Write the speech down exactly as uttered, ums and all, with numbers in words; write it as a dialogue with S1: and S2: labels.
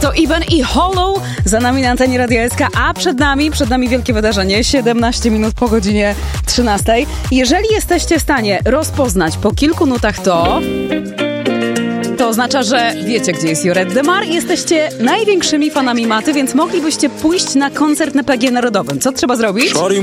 S1: to Iben i Hollow za nami na antenie Radia S K, a przed nami, przed nami wielkie wydarzenie, siedemnaście minut po godzinie trzynastej. Jeżeli jesteście w stanie rozpoznać po kilku nutach to... To oznacza, że wiecie, gdzie jest Jorette de Mar. Jesteście największymi fanami maty, więc moglibyście pójść na koncert na P G Narodowym. Co trzeba zrobić?